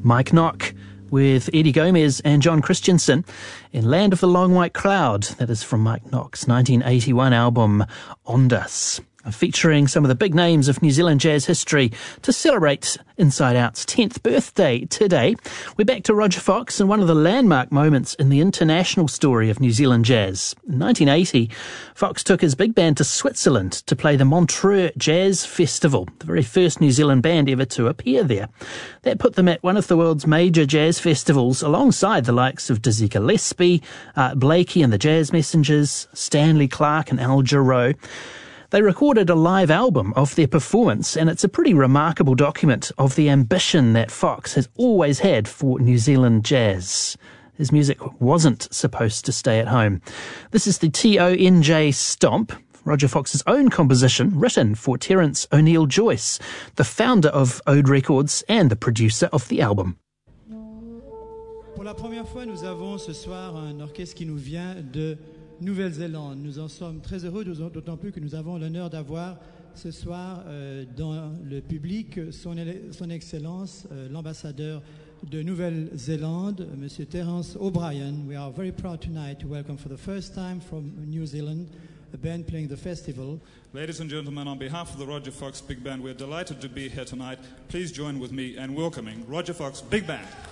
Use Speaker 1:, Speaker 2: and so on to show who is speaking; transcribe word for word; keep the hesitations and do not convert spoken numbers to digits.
Speaker 1: Mike Knock with Eddie Gomez and John Christensen in Land of the Long White Cloud. That is from Mike Knock's nineteen eighty-one album Ondas, featuring some of the big names of New Zealand jazz history to celebrate Inside Out's tenth birthday today. We're back to Roger Fox and one of the landmark moments in the international story of New Zealand jazz. In nineteen eighty, Fox took his big band to Switzerland to play the Montreux Jazz Festival, the very first New Zealand band ever to appear there. That put them at one of the world's major jazz festivals alongside the likes of Dizzy Gillespie, Art Blakey and the Jazz Messengers, Stanley Clarke and Al Jarreau. They recorded a live album of their performance, and it's a pretty remarkable document of the ambition that Fox has always had for New Zealand jazz. His music wasn't supposed to stay at home. This is the T O N J Stomp, Roger Fox's own composition, written for Terence O'Neill Joyce, the founder of Ode Records and the producer of the album.
Speaker 2: Pour la première fois, nous avons ce soir un orchestre qui nous vient de Nouvelle-Zélande. Nous en sommes très heureux, d'autant plus que nous avons l'honneur d'avoir ce soir euh, dans le public son, son Excellence, euh, l'ambassadeur de Nouvelle-Zélande, Monsieur Terence O'Brien. We are very proud tonight to welcome for the first time from New Zealand a band playing the festival.
Speaker 3: Ladies and gentlemen, on behalf of the Roger Fox Big Band, we're delighted to be here tonight. Please join with me in welcoming Roger Fox Big Band.